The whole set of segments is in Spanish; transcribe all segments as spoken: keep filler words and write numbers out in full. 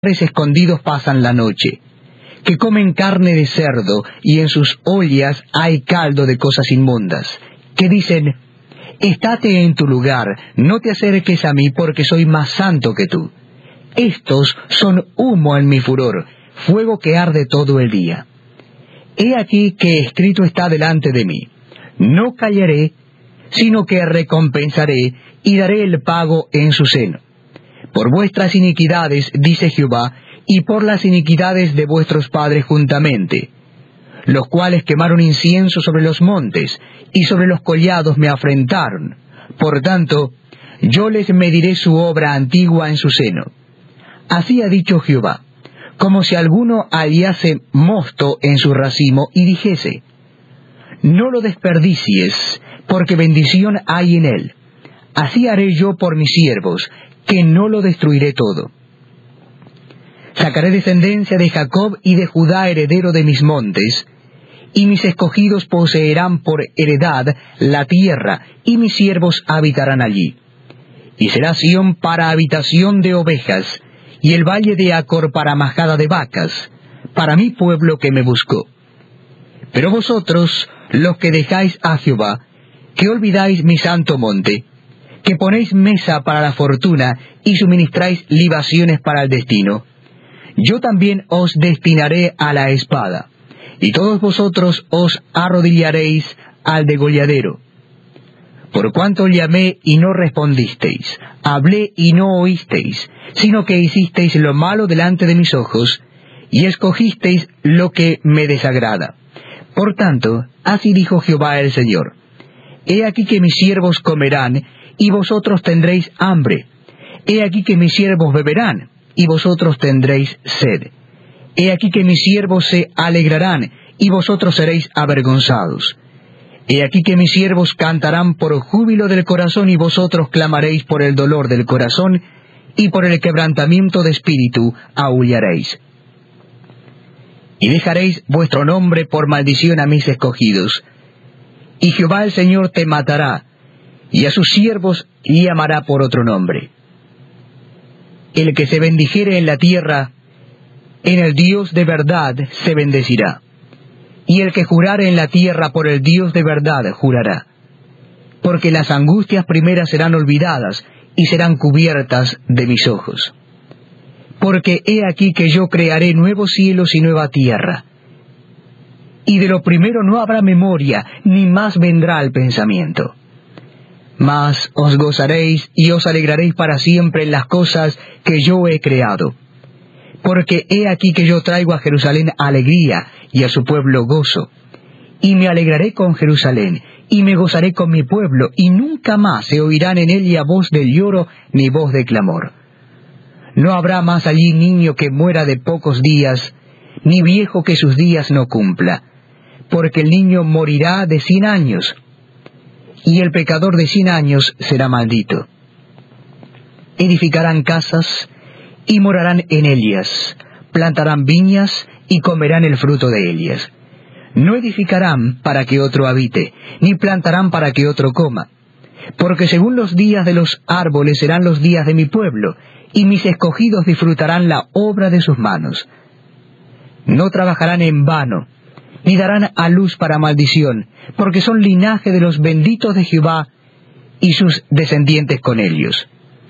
escondidos pasan la noche, que comen carne de cerdo, y en sus ollas hay caldo de cosas inmundas, que dicen: estate en tu lugar, no te acerques a mí, porque soy más santo que tú. Estos son humo en mi furor, fuego que arde todo el día. He aquí que escrito está delante de mí: no callaré, sino que recompensaré, y daré el pago en su seno. Por vuestras iniquidades, dice Jehová, y por las iniquidades de vuestros padres juntamente, los cuales quemaron incienso sobre los montes, y sobre los collados me afrentaron. Por tanto, yo les mediré su obra antigua en su seno. Así ha dicho Jehová: como si alguno hallase mosto en su racimo, y dijese: no lo desperdicies, porque bendición hay en él. Así haré yo por mis siervos, que no lo destruiré todo. Sacaré descendencia de Jacob y de Judá, heredero de mis montes, y mis escogidos poseerán por heredad la tierra, y mis siervos habitarán allí. Y será Sión para habitación de ovejas, y el valle de Acor para majada de vacas, para mi pueblo que me buscó. Pero vosotros, los que dejáis a Jehová, que olvidáis mi santo monte, que ponéis mesa para la fortuna, y suministráis libaciones para el destino, yo también os destinaré a la espada, y todos vosotros os arrodillaréis al degolladero. Por cuanto llamé y no respondisteis, hablé y no oísteis, sino que hicisteis lo malo delante de mis ojos, y escogisteis lo que me desagrada. Por tanto, así dijo Jehová el Señor: he aquí que mis siervos comerán, y vosotros tendréis hambre. He aquí que mis siervos beberán, y vosotros tendréis sed. He aquí que mis siervos se alegrarán, y vosotros seréis avergonzados. He aquí que mis siervos cantarán por júbilo del corazón, y vosotros clamaréis por el dolor del corazón, y por el quebrantamiento de espíritu aullaréis. Y dejaréis vuestro nombre por maldición a mis escogidos. Y Jehová el Señor te matará, y a sus siervos llamará por otro nombre. El que se bendijere en la tierra, en el Dios de verdad se bendecirá. Y el que jurare en la tierra, por el Dios de verdad jurará. Porque las angustias primeras serán olvidadas, y serán cubiertas de mis ojos. Porque he aquí que yo crearé nuevos cielos y nueva tierra. Y de lo primero no habrá memoria, ni más vendrá el pensamiento. Mas os gozaréis y os alegraréis para siempre en las cosas que yo he creado. Porque he aquí que yo traigo a Jerusalén alegría, y a su pueblo gozo. Y me alegraré con Jerusalén, y me gozaré con mi pueblo, y nunca más se oirán en ella voz de lloro, ni voz de clamor. No habrá más allí niño que muera de pocos días, ni viejo que sus días no cumpla, porque el niño morirá de cien años, y el pecador de cien años será maldito. Edificarán casas, y morarán en ellas, plantarán viñas, y comerán el fruto de ellas. No edificarán para que otro habite, ni plantarán para que otro coma, porque según los días de los árboles serán los días de mi pueblo, y mis escogidos disfrutarán la obra de sus manos. No trabajarán en vano, ni darán a luz para maldición, porque son linaje de los benditos de Jehová, y sus descendientes con ellos.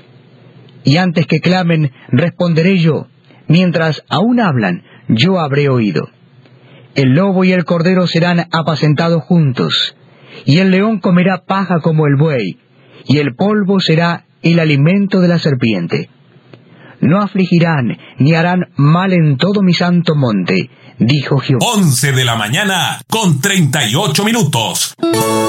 Y antes que clamen, responderé yo; mientras aún hablan, yo habré oído. El lobo y el cordero serán apacentados juntos, y el león comerá paja como el buey, y el polvo será el alimento de la serpiente. No afligirán, ni harán mal en todo mi santo monte, dijo Jehová. Once de la mañana, con treinta y ocho minutos.